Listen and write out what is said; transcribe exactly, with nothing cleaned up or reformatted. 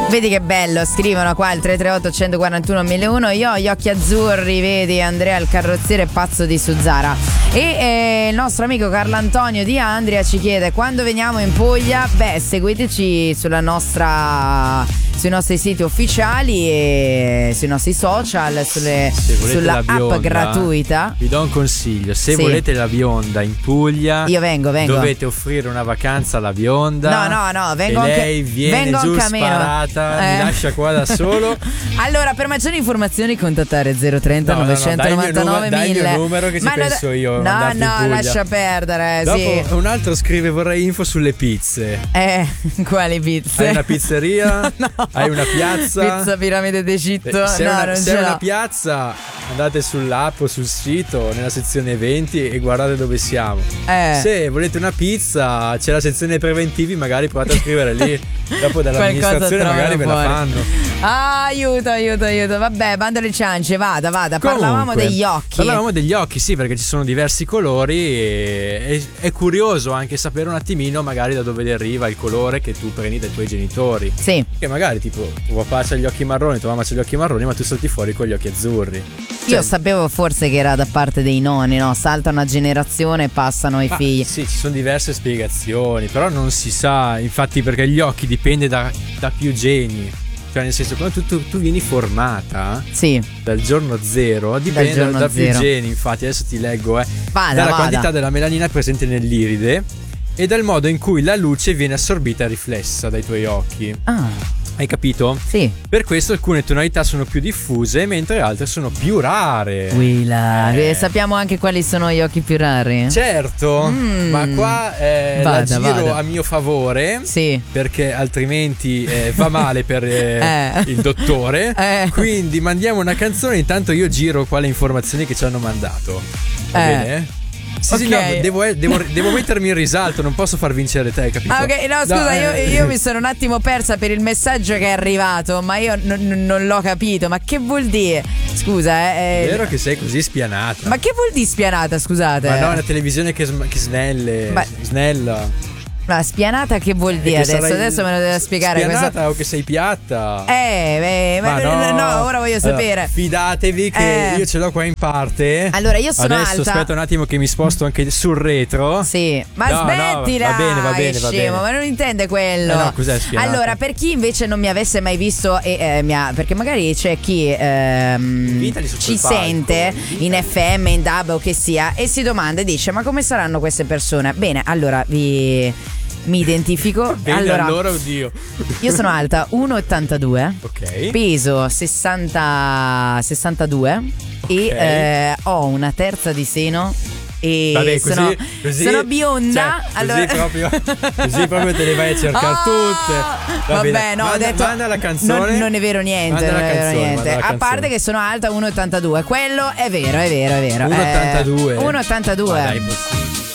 Vedi che bello, scrivono qua il tre tre otto uno quattro uno mille uno. Io ho gli occhi azzurri, vedi Andrea il carrozziere pazzo di Suzzara. E eh, il nostro amico Carlo Antonio di Andria ci chiede: quando veniamo in Puglia? Beh, seguiteci sulla nostra, sui nostri siti ufficiali e sui nostri social, sulle, sulla bionda, app gratuita. Vi do un consiglio: se sì. volete la bionda in Puglia, io vengo, vengo. dovete offrire una vacanza alla bionda. No, no, no, vengo e anche, lei viene vengo giù anche a meno. sparata, eh. mi lascia qua da solo. Allora, per maggiori informazioni contattare zero trenta no, novecentonovantanove no, no, dai il mille. mio numero che ci Ma penso no, io. No, no, lascia perdere. Dopo sì. un altro scrive: vorrei info sulle pizze. Eh, quali pizze? Hai una pizzeria? No. Hai una piazza? Pizza Piramide d'Egitto? Se, no, è, una, non se ce è l'ho. una piazza, andate sull'app o sul sito, nella sezione eventi e guardate dove siamo. Eh. Se volete una pizza, c'è la sezione preventivi, magari provate a scrivere lì. Dopo dall'amministrazione magari ve la fanno. Ah, aiuto, aiuto, aiuto. Vabbè, bando le ciance, vada, vada. Comunque, parlavamo degli occhi. Parlavamo degli occhi, sì, perché ci sono diversi colori e è, è curioso anche sapere un attimino magari da dove deriva il colore che tu prendi dai tuoi genitori. Sì. Che magari tipo tuo papà c'ha gli occhi marroni, tua mamma c'ha gli occhi marroni, ma tu salti fuori con gli occhi azzurri. Cioè, io sapevo forse che era da parte dei nonni, no? Salta una generazione e passano ai figli. Sì, ci sono diverse spiegazioni, però non si sa, infatti, perché gli occhi dipende da, da più geni. Cioè, nel senso, quando tu, tu, tu vieni formata, sì, dal giorno zero, dipende dal giorno da zero. più geni. Infatti, adesso ti leggo, eh, vada, dalla vada. quantità della melanina presente nell'iride e dal modo in cui la luce viene assorbita e riflessa dai tuoi occhi. Ah. Hai capito? Sì. Per questo alcune tonalità sono più diffuse, mentre altre sono più rare. Willa, Eh. sappiamo anche quali sono gli occhi più rari? Certo, Mm. ma qua eh, Vada, la giro vada. a mio favore. Sì. Perché altrimenti eh, va male per eh, Eh. il dottore. Eh. Quindi mandiamo una canzone. Intanto io giro qua le informazioni che ci hanno mandato. Va Eh. bene? Sì, Ok. sì, no, devo, devo, devo mettermi in risalto, non posso far vincere te, capito? Ah, ok, no, scusa, No, io, eh. io mi sono un attimo persa per il messaggio che è arrivato, ma io n- n- non l'ho capito. Ma che vuol dire? Scusa, eh. È vero che sei così spianata. Ma che vuol dire spianata, scusate? Ma no, è una televisione che, sm- che snelle. Ma- Snella. Ma spianata che vuol dire Che adesso? sarai Adesso me lo deve spiegare spianata questo. o che sei piatta. Eh, beh, ma, Ma no. no, ora voglio sapere. Allora, fidatevi che Eh. io ce l'ho qua in parte. Allora, io sono Adesso alta. aspetta un attimo che mi sposto anche sul retro. Sì, ma No, no, smettila. va bene, va bene, che va scemo, bene. ma non intende quello. Eh no, cos'è spianata? Allora, per chi invece non mi avesse mai visto e eh, mi ha, perché magari c'è chi ehm, Invitali sotto ci il palco, sente in F M, in D A B o che sia e si domanda e dice: ma come saranno queste persone? Bene, allora vi mi identifico. Bene, allora, allora, oddio. io sono alta uno virgola ottantadue, Ok. peso sessanta, sessantadue e eh, ho una terza di seno. E Vabbè, così, sono, così, sono bionda. cioè, allora... così, proprio, così proprio te le vai a cercare Ah! tutte. Va Vabbè, bene. no, ho manda, detto manda la canzone. Non, non è vero niente, Manda non la è vero canzone, niente. manda la A parte canzone. che sono alta uno virgola ottantadue, quello è vero, è vero, è vero. uno virgola ottantadue. Eh, uno virgola ottantadue. Ma dai, possibile.